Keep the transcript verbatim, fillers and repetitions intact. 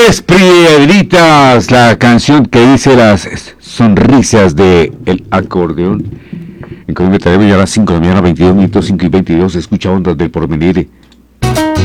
Tres Piedritas, la canción que dice las sonrisas de el acordeón. En Colombia tenemos ya a las cinco de la mañana, veintidós minutos, cinco y veintidós, escucha Ondas del Porvenir.